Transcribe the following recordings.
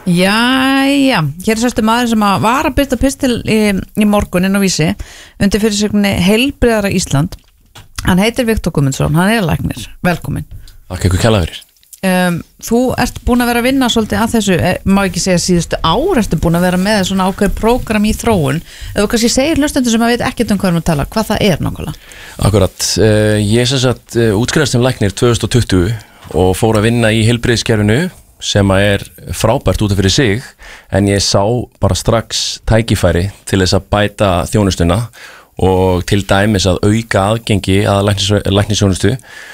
Jæja, hér sérstu maður sem var að birta pistil í morgun inn á Vísi undir fyrirsögninni Heilbrigðara Ísland. Hann heitir Viktor Guðmundsson, hann læknir. Velkomin. Takk ykkur kærlega fyrir. Þú ert búin að vera að vinna svolítið að þessu, má ekki segja síðustu ár, ertu búin að vera með svona ákveð prógram í þróun. Ef þú kannski segir hlustendur sem veit ekkert hvað við tala, hvað það nákvæmlega? Akkurat, ég sem sagt útskrifast sem læknir 2020 og fór að vinna í heilbrigðiskerfinu sem frábært út af fyrir sig, en ég sá bara strax tækifæri til þess að bæta þjónustuna og til dæmis að auka aðgengi að læknisþjónustu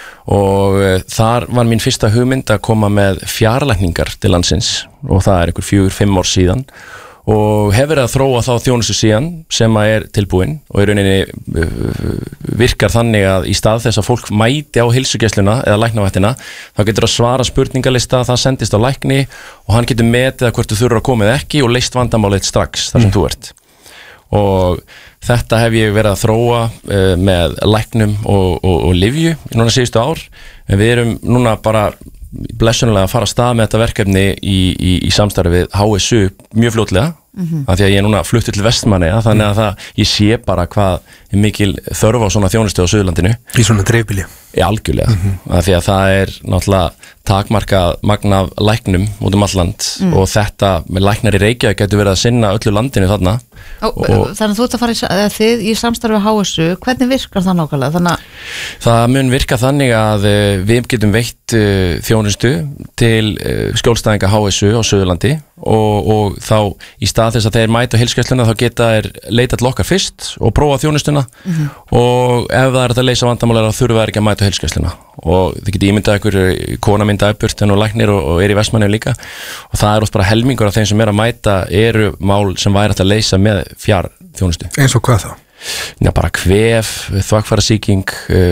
og þar var mín fyrsta hugmynd að koma með fjarlækningar til landsins og það einhver 4-5 ár síðan og hefur verið að þróa þá þjónustu síðan sem tilbúin og í rauninni virkar þannig að í stað þess að fólk mæti á heilsugæsluna eða læknavættina þá getur að svara spurningalista, það sendist á lækni og hann getur metið að hvort þú þurfur að koma eða ekki og leyst vandamálið strax þar sem þú ert. Og þetta hef ég verið að þróa með læknum og lyfju í núna síðustu ár, en við erum núna bara blessunlega að fara að stað með þetta verkefni í samstarfi við HSU mjög fljótlega, af því að ég núna fluttur til Vestmannaeyja, þannig að ég sé bara hvað mikil þörf á svona þjónustu á Suðurlandinu. Í svona dreifbýli. Já, algjörlega, af því að það náttúrulega takmarkað magn af læknum út alland og þetta með læknar í Reykjavík getur verið að sinna öllu landinu þarna. Þannig að þú ert að fara þið í samstarfi við HSU, hvernig virkar það nákvæmlega? Það mun virka þannig að við getum veitt þjónustu til skjólstæðinga HSU á Suðurlandi og þá í stað þess að þeir mæta heilsugæsluna þá geta þeir leita til okkar fyrst og prófa þjónustuna og ef það að leysa vandamála þá þurfa þeir ekki að mæta heilsugæsluna og þið getið ímyndað ykkur kona mynda uppburt en og læknir og í Vestmannaeyjum líka og það oft bara helmingur af þeim sem að mæta eru mál sem væri hægt að leysa með fjarþjónustu. Eins og hvað þá? Já, bara kvef, þvagfærasýking,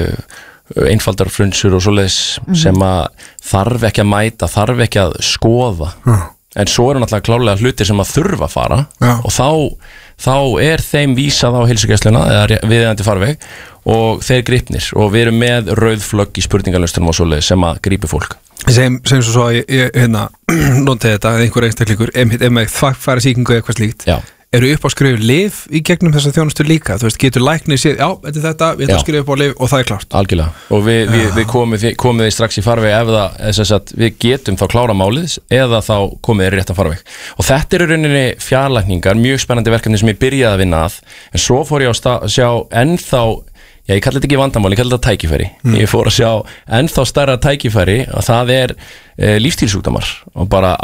einfaldar frunsur og svoleiðis sem að þarf ekki að mæta, þarf ekki að skoða. En svo náttúrulega klárlega hlutir sem að þurfa að fara og þá þeim vísað á heilsugæsluna eða viðeigandi farveg og þeir gripnir og við erum með rauðflögg í spurningalustunum og svoleiðis sem að grípi fólk. Sem svo að ég notið þetta að einhver einstaklingur með þvagfærasýkingu eða eitthvað slíkt. Já. Eru upp á skrifu lyf í gegnum þessa þjónustu líka? Þú veist, getur læknir séð, þetta, við ætlum að skrifa upp á lyf og það klárt. Algjörlega. Og við komum því strax í farveg ef það, við getum þá klára málið eða þá komum við í réttan farveg. Og þetta eru rauninni fjarlækningar, mjög spennandi verkefni sem ég byrjaði að vinna að, en svo fór ég að sjá ennþá, ég kalli þetta ekki vandamál, ég kalli þetta tækifæri. Ég fór að sjá ennþá stærra tækifæri og það lífstílsjúkdómar og bara